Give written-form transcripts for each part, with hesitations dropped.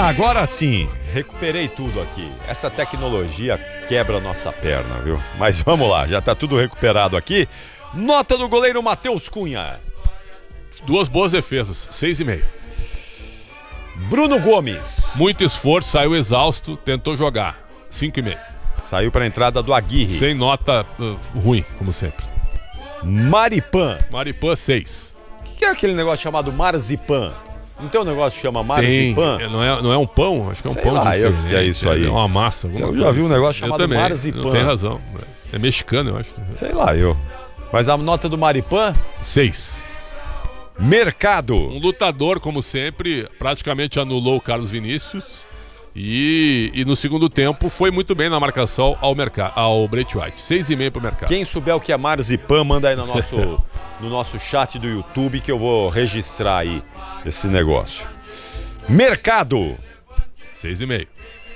Agora sim, recuperei tudo aqui. Essa tecnologia quebra a nossa perna, viu? Mas vamos lá, já tá tudo recuperado aqui. Nota do goleiro Matheus Cunha. 2 boas defesas, 6,5. Bruno Gomes. Muito esforço, saiu exausto, tentou jogar, 5,5. Saiu para a entrada do Aguirre. Sem nota ruim, como sempre. Maripan. Maripan, 6. O que é aquele negócio chamado marzipan? Não tem um negócio que chama marzipan? Tem, não é um pão? Acho que é um Sei pão lá, de que é isso aí. É uma massa. Eu já vi um negócio chamado marzipan. Tem razão. É mexicano, eu acho. Sei lá, Mas a nota do Maripan? 6. Mercado. Um lutador, como sempre, praticamente anulou o Carlos Vinícius. E no segundo tempo foi muito bem na marcação ao Brett White. 6,5 pro Mercado. Quem souber o que é marzipan, manda aí no nosso chat do YouTube que eu vou registrar aí esse negócio. Mercado. 6,5.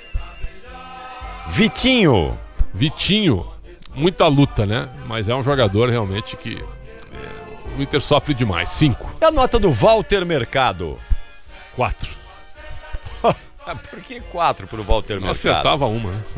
Vitinho. Muita luta, né? Mas é um jogador realmente que o Inter sofre demais. 5. E a nota do Walter Mercado? 4. Por que 4 pro Walter Mercado? Acertava uma, né?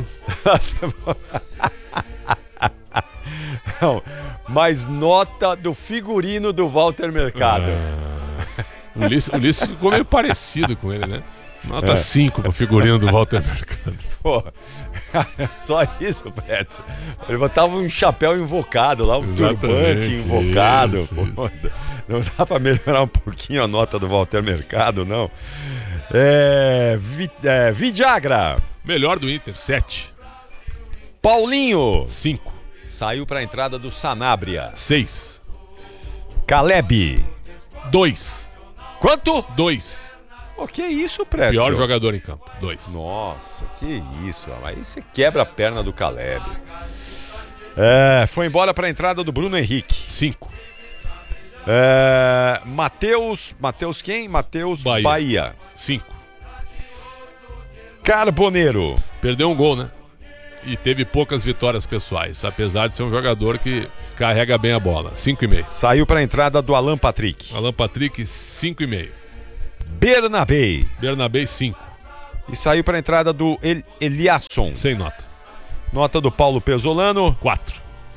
Não, mas nota do figurino do Walter Mercado. O Ulisses ficou meio parecido com ele, né? Nota 5 pro figurino do Walter Mercado. Pô, só isso, Petson. Ele botava um chapéu invocado lá, um turbante invocado. Isso. Não dá pra melhorar um pouquinho a nota do Walter Mercado, não. Vidagra. Melhor do Inter, 7. Paulinho. 5. Saiu pra entrada do Sanabria. 6. Caleb. 2. Quanto? 2. O que é isso, Prédio? Pior jogador em campo, 2. Nossa, que isso. Aí você quebra a perna do Caleb. Foi embora pra entrada do Bruno Henrique. 5. Matheus quem? Matheus Bahia. 5. Carboneiro. Perdeu um gol, né? E teve poucas vitórias pessoais, apesar de ser um jogador que carrega bem a bola. 5,5. Saiu para a entrada do Alan Patrick. Alan Patrick, 5,5. Bernabé, 5. E saiu para a entrada do Eliasson. Sem nota. Nota do Paulo Pesolano. 4.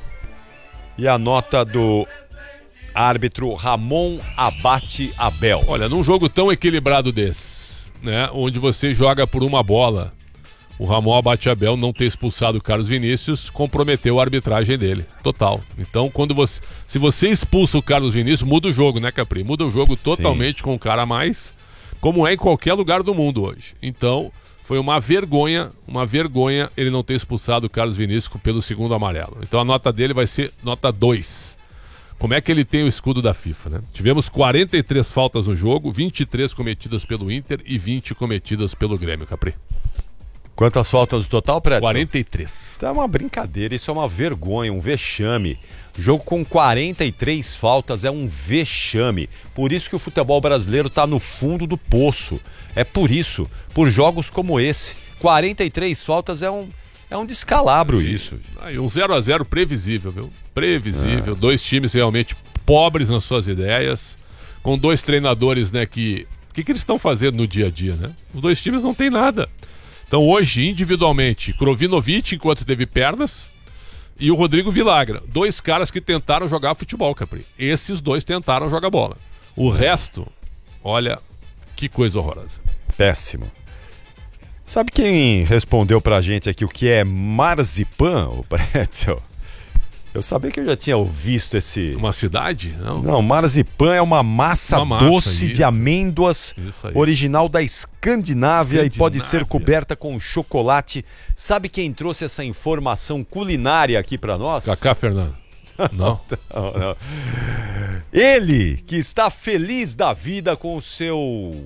E a nota do árbitro Ramon Abate Abel. Olha, num jogo tão equilibrado desse, né, onde você joga por uma bola, o Ramon Abate Abel não ter expulsado o Carlos Vinícius comprometeu a arbitragem dele, total. Então, se você expulsa o Carlos Vinícius, muda o jogo, né, Capri? Muda o jogo totalmente. Sim. Com um cara a mais, como é em qualquer lugar do mundo hoje. Então, foi uma vergonha ele não ter expulsado o Carlos Vinícius pelo segundo amarelo. Então, a nota dele vai ser nota 2. Como é que ele tem o escudo da FIFA, né? Tivemos 43 faltas no jogo, 23 cometidas pelo Inter e 20 cometidas pelo Grêmio, Capri. Quantas faltas no total, Prédio? 43. Então é uma brincadeira, isso é uma vergonha, um vexame. Jogo com 43 faltas é um vexame. Por isso que o futebol brasileiro está no fundo do poço. É por isso, por jogos como esse. 43 faltas é um descalabro. Sim. Isso. E um 0-0 previsível, viu? Previsível. 2 times realmente pobres nas suas ideias, com 2 treinadores, né, que eles estão fazendo no dia a dia, né? Os 2 times não tem nada. Então hoje, individualmente, Krovinovic, enquanto teve pernas, e o Rodrigo Villagra. 2 caras que tentaram jogar futebol, Capri. Esses 2 tentaram jogar bola. O resto, olha, que coisa horrorosa. Péssimo. Sabe quem respondeu pra gente aqui o que é marzipan, o Pretzel? Eu sabia que eu já tinha visto esse... Uma cidade? Não, marzipan é uma massa doce isso. De amêndoas, original da Escandinávia e pode ser coberta com chocolate. Sabe quem trouxe essa informação culinária aqui pra nós? Cacá Fernando. Não. Não. Ele, que está feliz da vida com o seu...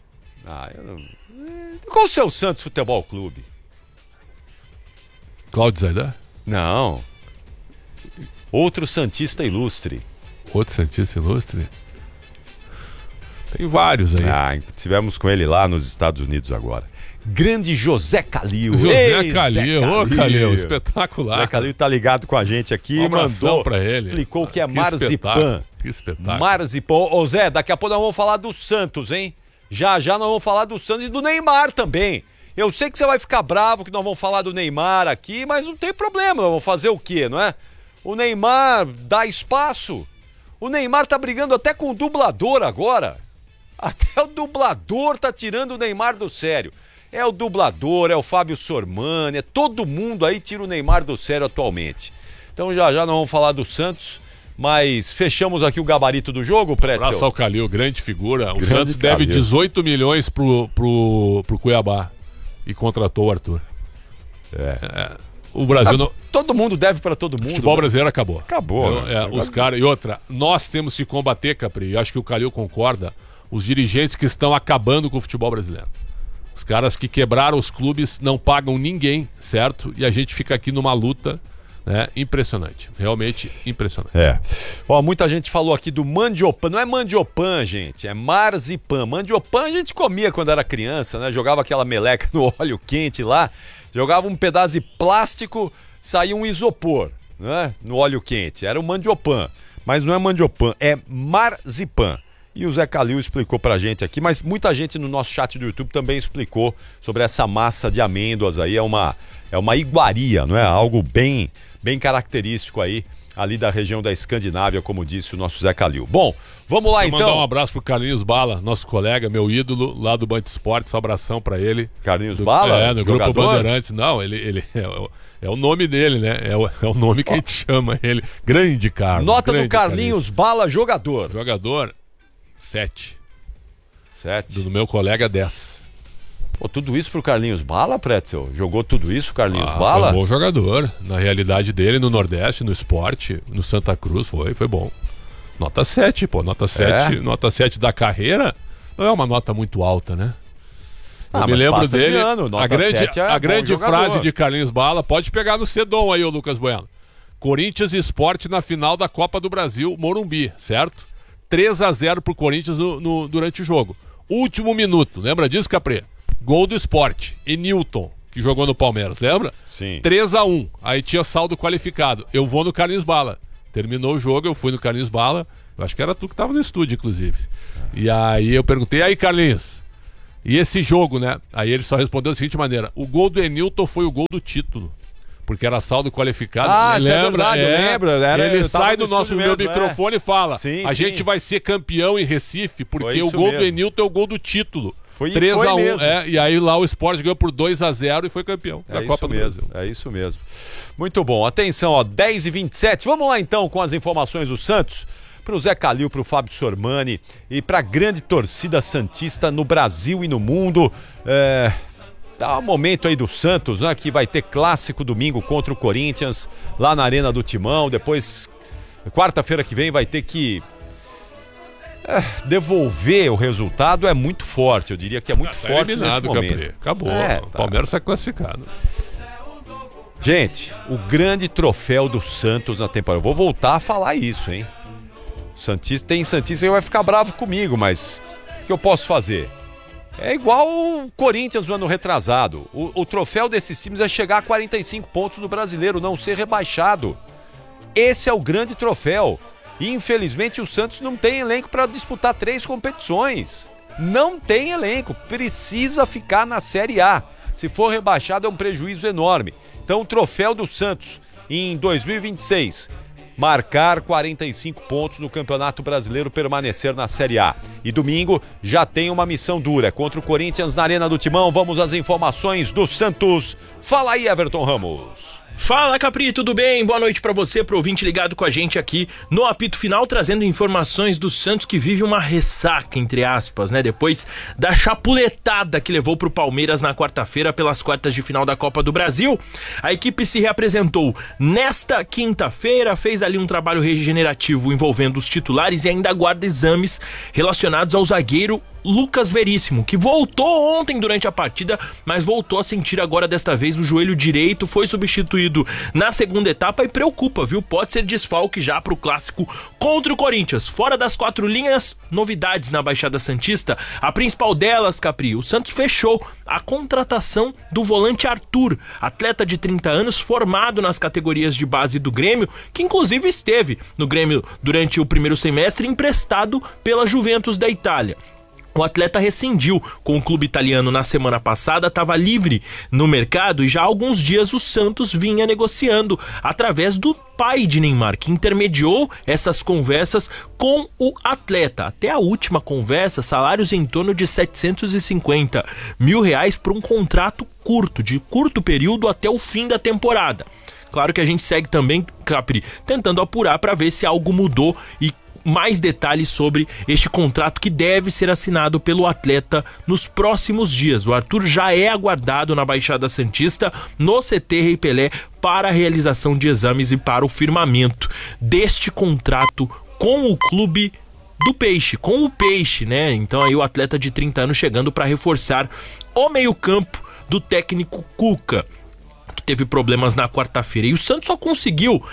Com o seu Santos Futebol Clube. Cláudio Zaidan? Não. Outro Santista ilustre. Outro Santista ilustre? Tem vários aí. Estivemos com ele lá nos Estados Unidos agora. Grande José Calil. José Calil, ô Calil, espetacular. José Calil tá ligado com a gente aqui. Mandou pra ele. Explicou o que é marzipan. Que espetáculo. Marzipan. Ô Zé, daqui a pouco nós vamos falar do Santos, hein? Já nós vamos falar do Santos e do Neymar também. Eu sei que você vai ficar bravo que nós vamos falar do Neymar aqui, mas não tem problema, vamos fazer o quê, não é? O Neymar dá espaço. O Neymar tá brigando até com o dublador agora. Até o dublador tá tirando o Neymar do sério. É o dublador, é o Fábio Sormani, é todo mundo aí tira o Neymar do sério atualmente. Então já nós vamos falar do Santos, mas fechamos aqui o gabarito do jogo, Pretzel. Abraço ao Calil, grande figura. O Santos deve 18 milhões pro Cuiabá e contratou o Arthur. O Brasil todo mundo deve para todo mundo. O futebol brasileiro acabou. Acabou. Os caras. E outra, nós temos que combater, Capri, acho que o Calil concorda, os dirigentes que estão acabando com o futebol brasileiro. Os caras que quebraram os clubes não pagam ninguém, certo? E a gente fica aqui numa luta, né? Impressionante. Realmente impressionante. Ó, muita gente falou aqui do mandiopan. Não é mandiopan, gente, é marzipan. Mandiopan a gente comia quando era criança, né? Jogava aquela meleca no óleo quente lá, jogava um pedaço de plástico, saía um isopor, né? No óleo quente. Era o mandiopan. Mas não é mandiopan, é marzipan. E o Zé Calil explicou pra gente aqui, mas muita gente no nosso chat do YouTube também explicou sobre essa massa de amêndoas aí, é uma iguaria, não é? Algo bem característico aí, ali da região da Escandinávia, como disse o nosso Zé Calil. Bom, vamos lá então. Mandar um abraço pro Carlinhos Bala, nosso colega, meu ídolo, lá do Band Esportes, um abração pra ele. Carlinhos Bala? No Grupo Bandeirantes, não, ele é o nome dele, né? É o nome que a gente chama ele. Grande Carlos. Nota do Carlinhos Bala, jogador. Jogador, 7. Do meu colega, 10. Pô, tudo isso pro Carlinhos Bala, Pretzel? Jogou tudo isso, Carlinhos Bala? Foi um bom jogador. Na realidade dele, no Nordeste, no esporte, no Santa Cruz, foi bom. Nota 7, pô. Nota 7, nota 7 da carreira não é uma nota muito alta, né? Eu me lembro dele. A grande frase de Carlinhos Bala, pode pegar no Cedon aí, ô Lucas Bueno. Corinthians e Sport na final da Copa do Brasil, Morumbi, certo? 3-0 pro Corinthians durante o jogo. Último minuto, lembra disso, Capri? Gol do Sport, Enilton, que jogou no Palmeiras, lembra? Sim. 3-1, aí tinha saldo qualificado. Eu vou no Carlinhos Bala. Terminou o jogo, eu fui no Carlinhos Bala. Eu acho que era tu que tava no estúdio, inclusive. E aí eu perguntei, aí Carlinhos, e esse jogo, né? Aí ele só respondeu da seguinte maneira: o gol do Enilton foi o gol do título. Porque era saldo qualificado. Lembra? Eu lembro. Ele sai do meu microfone e fala: a gente vai ser campeão em Recife, porque o gol do Enilton é o gol do título. 3-1, e aí lá o Sport ganhou por 2-0 e foi campeão da Copa do Brasil. É isso mesmo. Muito bom. Atenção, ó, 10h27. Vamos lá então com as informações do Santos. Pro Zé Calil, pro Fábio Sormani e pra grande torcida santista no Brasil e no mundo. Dá um momento aí do Santos, né, que vai ter clássico domingo contra o Corinthians, lá na Arena do Timão. Depois, quarta-feira que vem, vai ter que devolver o resultado. É muito forte, eu diria que é muito forte nesse momento. Capri. Acabou, o Palmeiras está classificado. Gente, o grande troféu do Santos na temporada. Eu vou voltar a falar isso, hein? Tem Santista que vai ficar bravo comigo, mas o que eu posso fazer? É igual o Corinthians no ano retrasado. O troféu desses times é chegar a 45 pontos no Brasileiro, não ser rebaixado. Esse é o grande troféu. E infelizmente o Santos não tem elenco para disputar 3 competições. Não tem elenco. Precisa ficar na Série A. Se for rebaixado é um prejuízo enorme. Então o troféu do Santos em 2026... marcar 45 pontos no Campeonato Brasileiro, permanecer na Série A. E domingo já tem uma missão dura contra o Corinthians na Arena do Timão. Vamos às informações do Santos. Fala aí, Everton Ramos. Fala, Capri, tudo bem? Boa noite pra você, pro ouvinte ligado com a gente aqui no Apito Final, trazendo informações do Santos que vive uma ressaca, entre aspas, né? Depois da chapuletada que levou pro Palmeiras na quarta-feira pelas quartas de final da Copa do Brasil. A equipe se reapresentou nesta quinta-feira, fez ali um trabalho regenerativo envolvendo os titulares e ainda aguarda exames relacionados ao zagueiro Lucas Veríssimo, que voltou ontem durante a partida, mas voltou a sentir agora desta vez o joelho direito, foi substituído na segunda etapa e preocupa, viu? Pode ser desfalque já pro clássico contra o Corinthians. Fora das 4 linhas, novidades na Baixada Santista. A principal delas, Capri, o Santos fechou a contratação do volante Arthur, atleta de 30 anos, formado nas categorias de base do Grêmio, que inclusive esteve no Grêmio durante o primeiro semestre, emprestado pela Juventus da Itália. O atleta rescindiu com o clube italiano na semana passada, estava livre no mercado e já há alguns dias o Santos vinha negociando através do pai de Neymar, que intermediou essas conversas com o atleta. Até a última conversa, salários em torno de R$750 mil por um contrato curto, de curto período até o fim da temporada. Claro que a gente segue também, Capri, tentando apurar para ver se algo mudou e mais detalhes sobre este contrato que deve ser assinado pelo atleta nos próximos dias. O Arthur já é aguardado na Baixada Santista, no CT Rei Pelé, para a realização de exames e para o firmamento deste contrato com o clube do Peixe, com o Peixe, né? Então aí o atleta de 30 anos chegando para reforçar o meio-campo do técnico Cuca, que teve problemas na quarta-feira. E o Santos só conseguiu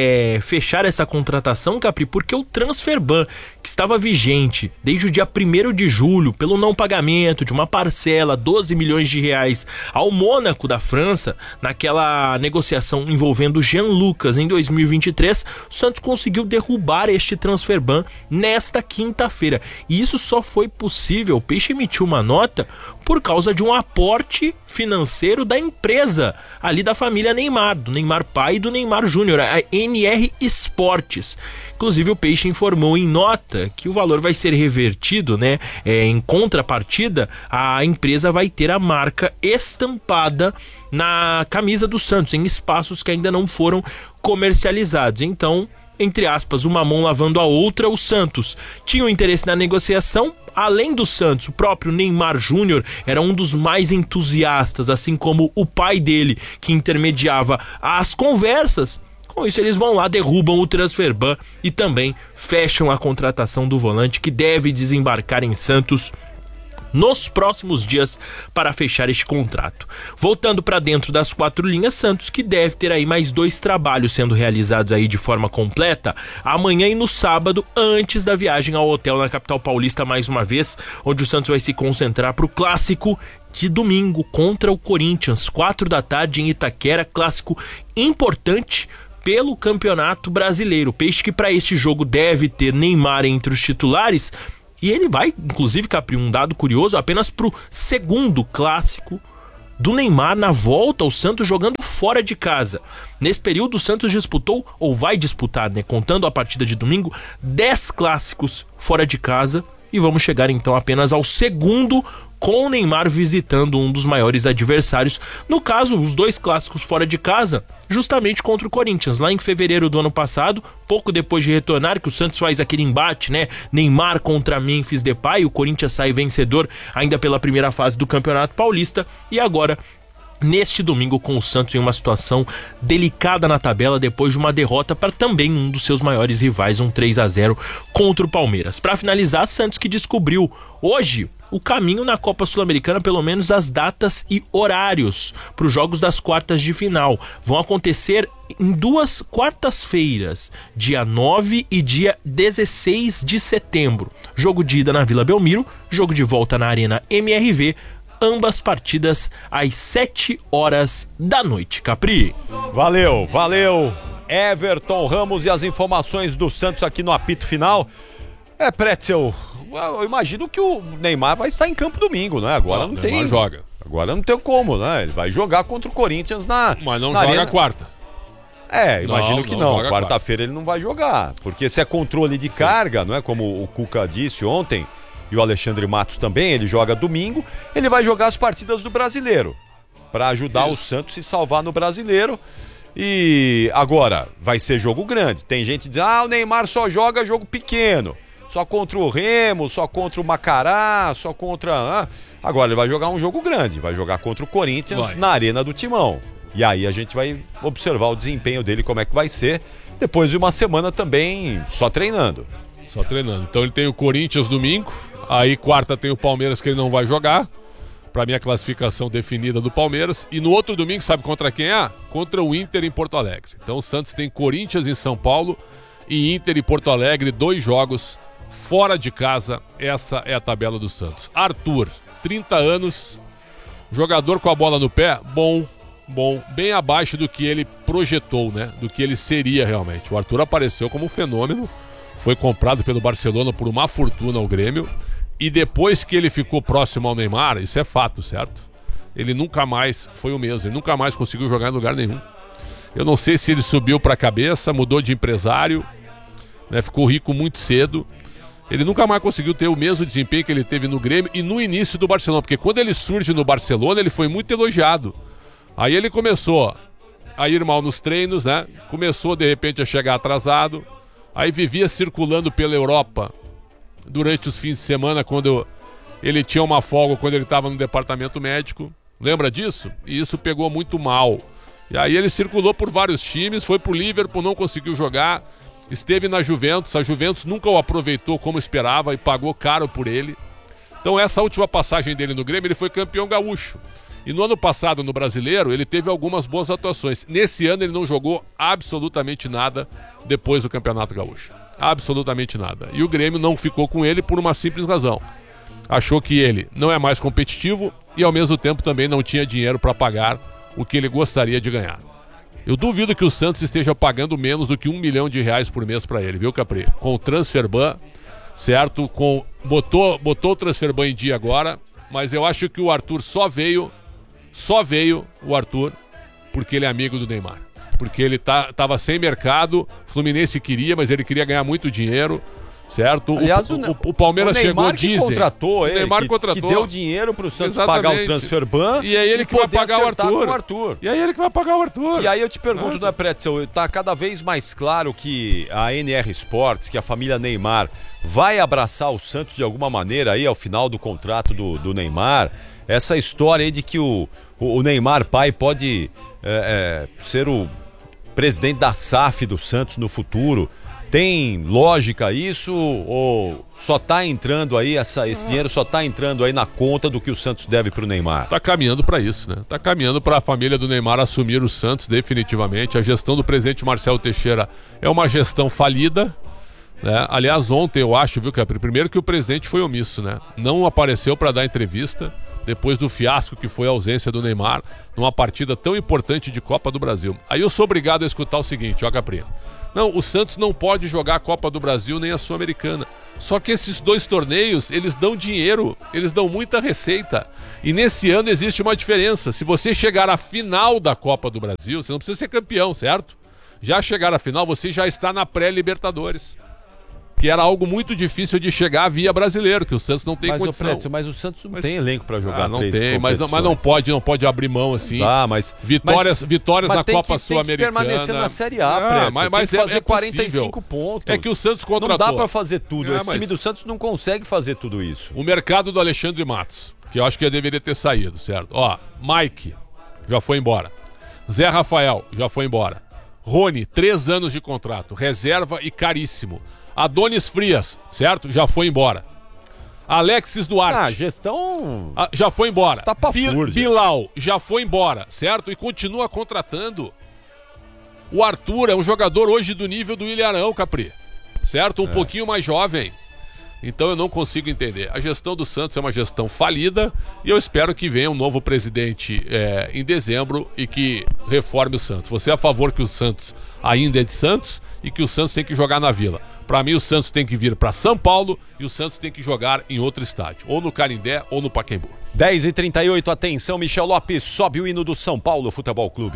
fechar essa contratação, Capri, porque o Transferban, que estava vigente desde o dia 1º de julho, pelo não pagamento de uma parcela, 12 milhões de reais, ao Mônaco da França, naquela negociação envolvendo Jean Lucas em 2023, o Santos conseguiu derrubar este Transferban nesta quinta-feira. E isso só foi possível, o Peixe emitiu uma nota, por causa de um aporte financeiro da empresa ali da família Neymar, do Neymar pai e do Neymar Júnior, a NR Esportes. Inclusive o Peixe informou em nota que o valor vai ser revertido, né? Em contrapartida, a empresa vai ter a marca estampada na camisa do Santos, em espaços que ainda não foram comercializados. Então, entre aspas, uma mão lavando a outra, o Santos tinha um interesse na negociação. Além do Santos, o próprio Neymar Júnior era um dos mais entusiastas, assim como o pai dele, que intermediava as conversas. Com isso, eles vão lá, derrubam o Transferban e também fecham a contratação do volante, que deve desembarcar em Santos nos próximos dias para fechar este contrato. Voltando para dentro das quatro linhas, Santos que deve ter aí mais 2 trabalhos sendo realizados aí de forma completa amanhã e no sábado, antes da viagem ao hotel na capital paulista mais uma vez, onde o Santos vai se concentrar para o clássico de domingo contra o Corinthians, 4 da tarde em Itaquera, clássico importante pelo Campeonato Brasileiro. Peixe que para este jogo deve ter Neymar entre os titulares. E ele vai, inclusive, Capri, um dado curioso, apenas pro segundo clássico do Neymar na volta ao Santos jogando fora de casa. Nesse período, o Santos disputou, ou vai disputar, né, contando a partida de domingo, 10 clássicos fora de casa. E vamos chegar então apenas ao segundo, com o Neymar visitando um dos maiores adversários. No caso, os 2 clássicos fora de casa, justamente contra o Corinthians, lá em fevereiro do ano passado, pouco depois de retornar, que o Santos faz aquele embate, né? Neymar contra Memphis Depay, o Corinthians sai vencedor ainda pela primeira fase do Campeonato Paulista, e agora neste domingo com o Santos em uma situação delicada na tabela depois de uma derrota para também um dos seus maiores rivais, um 3-0 contra o Palmeiras. Para finalizar, Santos que descobriu hoje o caminho na Copa Sul-Americana, pelo menos as datas e horários para os jogos das quartas de final. Vão acontecer em 2 quartas-feiras, dia 9 e dia 16 de setembro. Jogo de ida na Vila Belmiro, jogo de volta na Arena MRV, ambas partidas às 7 horas da noite. Capri. Valeu. Everton Ramos e as informações do Santos aqui no apito final. Pretzel, eu imagino que o Neymar vai estar em campo domingo, né? Agora não tem. Joga. Agora não tem como, né? Ele vai jogar contra o Corinthians Mas não na joga arena. Quarta. Imagino que não. Quarta-feira Quarta-feira ele não vai jogar. Porque se é controle de carga, não é como o Cuca disse ontem, e o Alexandre Matos também, ele joga domingo, ele vai jogar as partidas do Brasileiro, para ajudar o Santos a se salvar no Brasileiro. E agora, vai ser jogo grande. Tem gente dizendo, o Neymar só joga jogo pequeno, só contra o Remo, só contra o Macará, só contra... Agora ele vai jogar um jogo grande, vai jogar contra o Corinthians na Arena do Timão. E aí a gente vai observar o desempenho dele, como é que vai ser, depois de uma semana também só treinando. Então ele tem o Corinthians domingo, aí quarta tem o Palmeiras que ele não vai jogar. Pra mim a classificação definida do Palmeiras. E no outro domingo, sabe contra quem é? Contra o Inter em Porto Alegre. Então o Santos tem Corinthians em São Paulo e Inter em Porto Alegre, 2 jogos fora de casa. Essa é a tabela do Santos. Arthur, 30 anos, jogador com a bola no pé, bom, bem abaixo do que ele projetou, né? Do que ele seria realmente. O Arthur apareceu como um fenômeno, foi comprado pelo Barcelona por uma fortuna ao Grêmio. E depois que ele ficou próximo ao Neymar, isso é fato, certo? Ele nunca mais foi o mesmo, ele nunca mais conseguiu jogar em lugar nenhum. Eu não sei se ele subiu para a cabeça, mudou de empresário, né, ficou rico muito cedo. Ele nunca mais conseguiu ter o mesmo desempenho que ele teve no Grêmio e no início do Barcelona, porque quando ele surge no Barcelona, ele foi muito elogiado. Aí ele começou a ir mal nos treinos, né? Começou de repente a chegar atrasado. Aí vivia circulando pela Europa durante os fins de semana, quando ele tinha uma folga, quando ele estava no departamento médico. Lembra disso? E isso pegou muito mal. E aí ele circulou por vários times, foi pro Liverpool, não conseguiu jogar. Esteve na Juventus, a Juventus nunca o aproveitou como esperava e pagou caro por ele. Então essa última passagem dele no Grêmio, ele foi campeão gaúcho. E no ano passado, no Brasileiro, ele teve algumas boas atuações. Nesse ano ele não jogou absolutamente nada depois do Campeonato Gaúcho. Absolutamente nada. E o Grêmio não ficou com ele por uma simples razão. Achou que ele não é mais competitivo e ao mesmo tempo também não tinha dinheiro para pagar o que ele gostaria de ganhar. Eu duvido que o Santos esteja pagando menos do que R$1 milhão por mês para ele, viu, Capri? Com o Transferban, certo? Botou o Transferban em dia agora, mas eu acho que o Arthur só veio o Arthur porque ele é amigo do Neymar. Porque ele tava sem mercado, o Fluminense queria, mas ele queria ganhar muito dinheiro, certo? Aliás, o Palmeiras chegou, dizem. Contratou ele, o Neymar contratou. Que deu dinheiro pro Santos Exatamente. pagar o Transferban. E é ele que vai pagar o Arthur. E aí eu te pergunto, né, Pretzel, tá cada vez mais claro que a NR Sports, que a família Neymar vai abraçar o Santos de alguma maneira aí ao final do contrato do Neymar. Essa história aí de que o Neymar pai pode ser o presidente da SAF do Santos no futuro. Tem lógica isso ou só tá entrando aí, esse dinheiro só tá entrando aí na conta do que o Santos deve pro Neymar? Tá caminhando para isso, né? Tá caminhando para a família do Neymar assumir o Santos definitivamente. A gestão do presidente Marcelo Teixeira é uma gestão falida, né? Aliás, ontem eu acho, viu, Capri? Primeiro que o presidente foi omisso, né? Não apareceu para dar entrevista depois do fiasco que foi a ausência do Neymar numa partida tão importante de Copa do Brasil. Aí eu sou obrigado a escutar o seguinte, ó, Capri. Não, o Santos não pode jogar a Copa do Brasil nem a Sul-Americana. Só que esses dois torneios, eles dão dinheiro, eles dão muita receita. E nesse ano existe uma diferença. Se você chegar à final da Copa do Brasil, você não precisa ser campeão, certo? Já chegar à final, você já está na pré-Libertadores. Que era algo muito difícil de chegar via brasileiro, que o Santos não tem condição. Mas o Santos não tem elenco para jogar não tem, mas não pode abrir mão assim. Mas vitórias na Copa Sul-Americana. Tem que permanecer na Série A, mas tem que fazer 45 pontos. É que o Santos contratou. Não dá para fazer tudo. Esse time do Santos não consegue fazer tudo isso. O mercado do Alexandre Matos, que eu acho que deveria ter saído, certo? Ó, Mike já foi embora. Zé Rafael já foi embora. Rony, 3 anos de contrato, reserva e caríssimo. Adonis Frias, certo? Já foi embora. Alexis Duarte. Gestão... já foi embora. Tá pra Bilal já foi embora, certo? E continua contratando. O Arthur é um jogador hoje do nível do Ilharão, Capri. Certo? Um pouquinho mais jovem. Então eu não consigo entender. A gestão do Santos é uma gestão falida e eu espero que venha um novo presidente em dezembro e que reforme o Santos. Você é a favor que o Santos ainda é de Santos e que o Santos tem que jogar na Vila. Para mim o Santos tem que vir para São Paulo e o Santos tem que jogar em outro estádio. Ou no Canindé ou no Pacaembu. 10h38, atenção, Michel Lopes, sobe o hino do São Paulo Futebol Clube.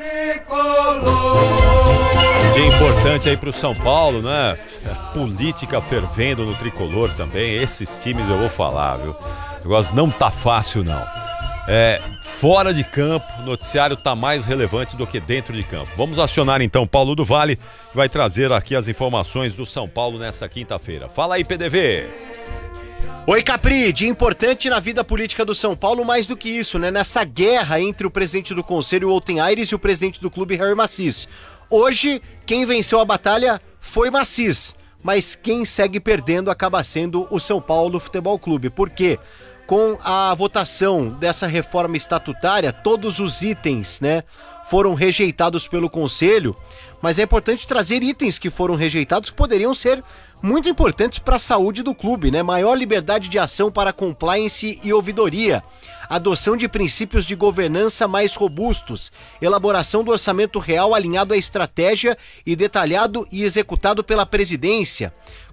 Dia importante aí pro São Paulo, né? Política fervendo no tricolor também. Esses times eu vou falar, viu? O negócio não tá fácil, não. Fora de campo, o noticiário tá mais relevante do que dentro de campo. Vamos acionar então Paulo do Vale, que vai trazer aqui as informações do São Paulo nessa quinta-feira. Fala aí, PDV. Oi, Capri, dia importante na vida política do São Paulo, mais do que isso, né? Nessa guerra entre o presidente do Conselho, Walten Aires, e o presidente do clube, Jair Macis. Hoje, quem venceu a batalha foi Macis, mas quem segue perdendo acaba sendo o São Paulo Futebol Clube. Por quê? Com a votação dessa reforma estatutária, todos os itens, né, foram rejeitados pelo Conselho, mas é importante trazer itens que foram rejeitados que poderiam ser muito importantes para a saúde do clube, né? Maior liberdade de ação para compliance e ouvidoria, adoção de princípios de governança mais robustos, elaboração do orçamento real alinhado à estratégia e detalhado e executado pela presidência,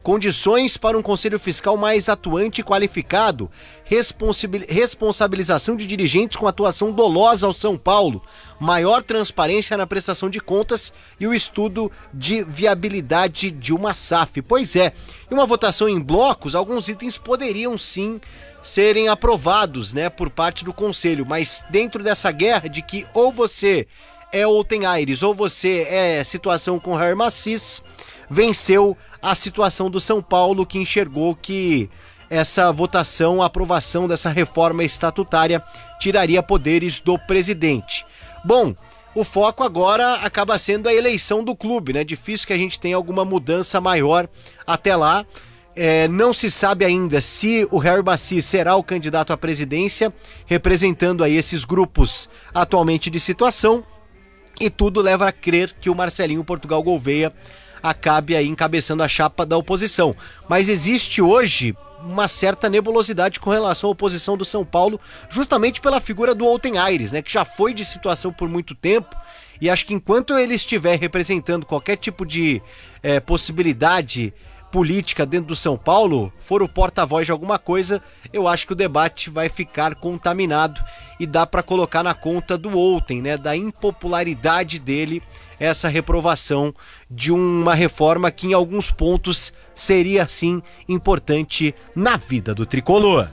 condições para um conselho fiscal mais atuante e qualificado, responsabilização de dirigentes com atuação dolosa ao São Paulo, maior transparência na prestação de contas e o estudo de viabilidade de uma SAF. Pois é, em uma votação em blocos, alguns itens poderiam sim serem aprovados, né, por parte do conselho, mas dentro dessa guerra de que ou você é Olten Aires ou você é situação com Jair Massis, venceu a situação do São Paulo, que enxergou que essa votação, a aprovação dessa reforma estatutária tiraria poderes do presidente. Bom, o foco agora acaba sendo a eleição do clube, né? Difícil que a gente tenha alguma mudança maior até lá. Não se sabe ainda se o Jair Massis será o candidato à presidência, representando aí esses grupos atualmente de situação, e tudo leva a crer que o Marcelinho Portugal Gouvêa acabe aí encabeçando a chapa da oposição. Mas existe hoje uma certa nebulosidade com relação à oposição do São Paulo, justamente pela figura do Olten Aires, né, que já foi de situação por muito tempo, e acho que enquanto ele estiver representando qualquer tipo de possibilidade política dentro do São Paulo, for o porta-voz de alguma coisa, eu acho que o debate vai ficar contaminado e dá para colocar na conta do Olten, né, da impopularidade dele, essa reprovação de uma reforma que em alguns pontos seria sim importante na vida do tricolor.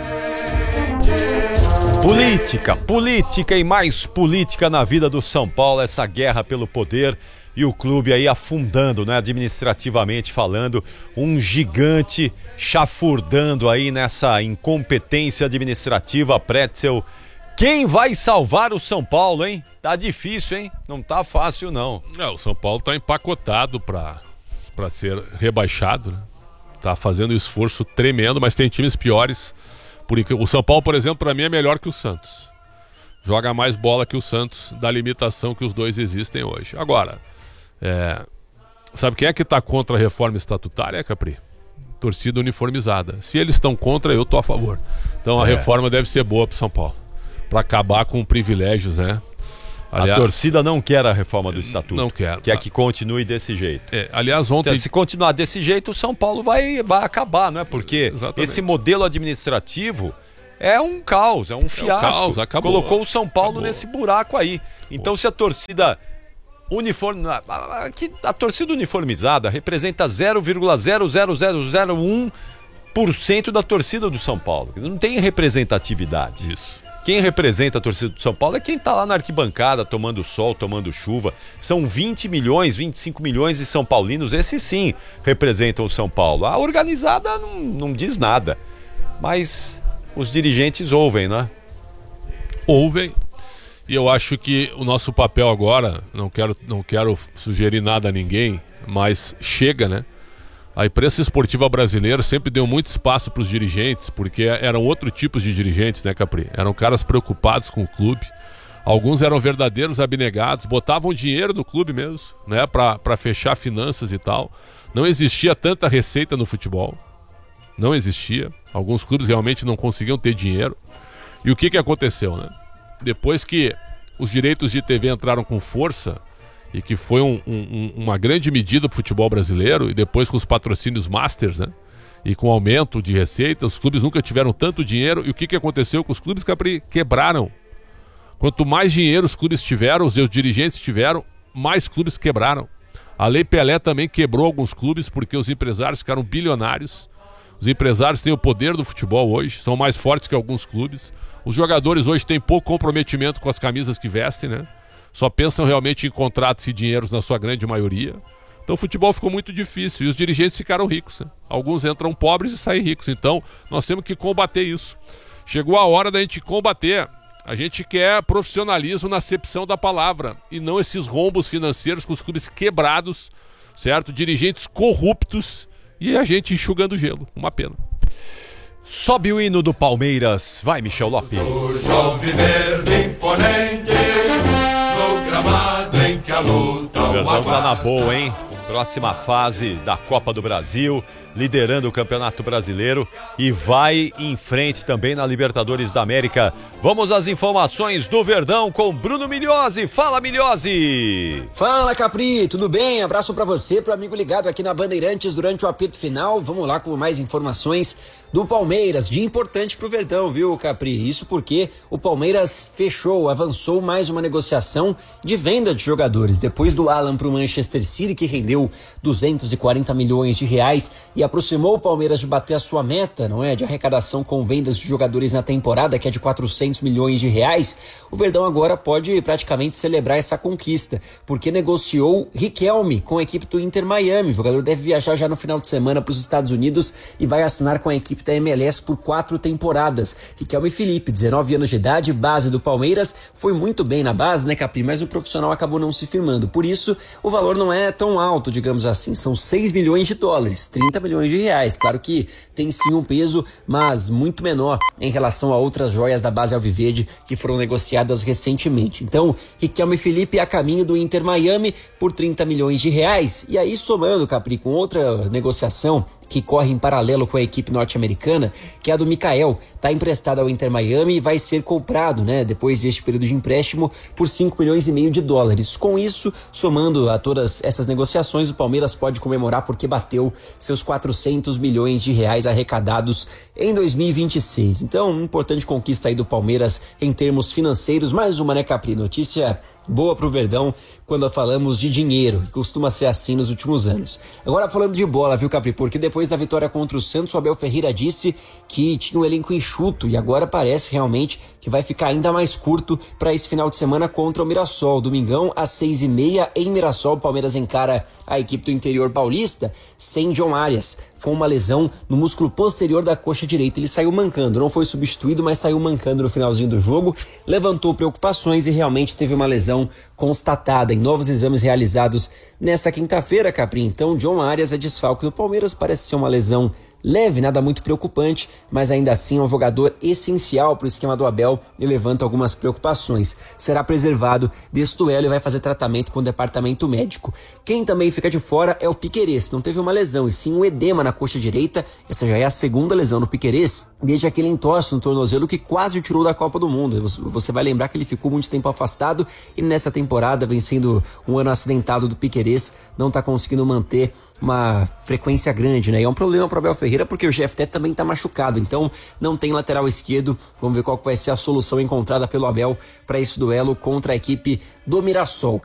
Política e mais política na vida do São Paulo, essa guerra pelo poder e o clube aí afundando, né, administrativamente falando, um gigante chafurdando aí nessa incompetência administrativa. Pretzel, quem vai salvar o São Paulo, hein? Tá difícil, hein? Não tá fácil, não. O São Paulo tá empacotado pra ser rebaixado, né? Tá fazendo um esforço tremendo, mas tem times piores. O São Paulo, por exemplo, pra mim é melhor que o Santos. Joga mais bola que o Santos, da limitação que os dois existem hoje. Agora, sabe quem é que tá contra a reforma estatutária, Capri? Torcida uniformizada. Se eles estão contra, eu tô a favor. Então a reforma deve ser boa pro São Paulo, pra acabar com privilégios, né? Aliás, a torcida não quer a reforma do estatuto. Não quer. Quer que continue desse jeito. Aliás, ontem... Então, se continuar desse jeito, o São Paulo vai acabar, não é? Porque esse modelo administrativo é um caos, é um fiasco. Caos, acabou. Colocou o São Paulo nesse buraco aí. Então, se a torcida a torcida uniformizada representa 0,00001% da torcida do São Paulo. Não tem representatividade. Isso. Quem representa a torcida do São Paulo é quem tá lá na arquibancada, tomando sol, tomando chuva. São 20 milhões, 25 milhões de São Paulinos, esses sim representam o São Paulo. A organizada não diz nada, mas os dirigentes ouvem, né? Ouvem, e eu acho que o nosso papel agora, não quero sugerir nada a ninguém, mas chega, né? A imprensa esportiva brasileira sempre deu muito espaço para os dirigentes, porque eram outro tipos de dirigentes, né, Capri? Eram caras preocupados com o clube. Alguns eram verdadeiros abnegados, botavam dinheiro no clube mesmo, né, para fechar finanças e tal. Não existia tanta receita no futebol. Não existia. Alguns clubes realmente não conseguiam ter dinheiro. E o que aconteceu, né? Depois que os direitos de TV entraram com força, e que foi uma grande medida para o futebol brasileiro, e depois com os patrocínios Masters, né? E com o aumento de receita, os clubes nunca tiveram tanto dinheiro. E o que aconteceu com os clubes? Quebraram. Quanto mais dinheiro os clubes tiveram, os seus dirigentes tiveram, mais clubes quebraram. A Lei Pelé também quebrou alguns clubes, porque os empresários ficaram bilionários. Os empresários têm o poder do futebol hoje, são mais fortes que alguns clubes. Os jogadores hoje têm pouco comprometimento com as camisas que vestem, né? Só pensam realmente em contratos e dinheiros na sua grande maioria. Então o futebol ficou muito difícil e os dirigentes ficaram ricos, né? Alguns entram pobres e saem ricos. Então nós temos que combater isso. Chegou a hora da gente combater. A gente quer profissionalismo na acepção da palavra e não esses rombos financeiros com os clubes quebrados, certo? Dirigentes corruptos e a gente enxugando gelo. Uma pena. Sobe o hino do Palmeiras. Vai, Michel Lopes. O Verdão tá na boa, hein? Próxima fase da Copa do Brasil. liderando o Campeonato Brasileiro e vai em frente também na Libertadores da América. Vamos às informações do Verdão com Bruno Migliozzi. Fala, Migliozzi! Fala, Capri, tudo bem? Abraço pra você, pro amigo ligado aqui na Bandeirantes durante o apito final. Vamos lá com mais informações do Palmeiras, dia importante pro Verdão, viu, Capri? Isso porque o Palmeiras avançou mais uma negociação de venda de jogadores. Depois do Alan pro Manchester City, que rendeu 240 milhões de reais e aproximou o Palmeiras de bater a sua meta, não é? De arrecadação com vendas de jogadores na temporada, que é de 400 milhões de reais, o Verdão agora pode praticamente celebrar essa conquista, porque negociou Riquelme com a equipe do Inter Miami. O jogador deve viajar já no final de semana para os Estados Unidos e vai assinar com a equipe da MLS por 4 temporadas. Riquelme Felipe, 19 anos de idade, base do Palmeiras, foi muito bem na base, né, Capri? Mas o profissional acabou não se firmando. Por isso, o valor não é tão alto, digamos assim. São 6 milhões de dólares, 30 milhões de reais. Claro que tem sim um peso, mas muito menor em relação a outras joias da base alviverde que foram negociadas recentemente. Então, Riquelme Felipe a caminho do Inter Miami por 30 milhões de reais. E aí, somando, Capri, com outra negociação que corre em paralelo com a equipe norte-americana, que é a do Mikael, está emprestado ao Inter Miami e vai ser comprado, né, depois deste período de empréstimo, por 5 milhões e meio de dólares. Com isso, somando a todas essas negociações, o Palmeiras pode comemorar porque bateu seus 400 milhões de reais arrecadados em 2026. Então, importante conquista aí do Palmeiras em termos financeiros. Mais uma, né, Capri? Notícia boa pro Verdão quando falamos de dinheiro, que costuma ser assim nos últimos anos. Agora falando de bola, viu, Capri? Porque depois da vitória contra o Santos, o Abel Ferreira disse que tinha um elenco enxuto e agora parece realmente que vai ficar ainda mais curto para esse final de semana contra o Mirassol. Domingão, às 6h30, em Mirassol, o Palmeiras encara a equipe do interior paulista sem John Arias, com uma lesão no músculo posterior da coxa direita. Ele saiu mancando, não foi substituído, mas saiu mancando no finalzinho do jogo, levantou preocupações e realmente teve uma lesão constatada em novos exames realizados nessa quinta-feira, Capri. Então, John Arias é desfalque do Palmeiras, parece ser uma lesão leve, nada muito preocupante, mas ainda assim é um jogador essencial para o esquema do Abel e levanta algumas preocupações. Será preservado desse duelo e vai fazer tratamento com o departamento médico. Quem também fica de fora é o Piquerez. Não teve uma lesão, e sim um edema na coxa direita. Essa já é a segunda lesão do Piquerez, desde aquele entorse no tornozelo que quase o tirou da Copa do Mundo. Você vai lembrar que ele ficou muito tempo afastado e nessa temporada, vencendo um ano acidentado do Piquerez, não está conseguindo manter uma frequência grande, né? E é um problema para o Abel Ferreira porque o GFT também está machucado, então não tem lateral esquerdo. Vamos ver qual vai ser a solução encontrada pelo Abel para esse duelo contra a equipe do Mirassol.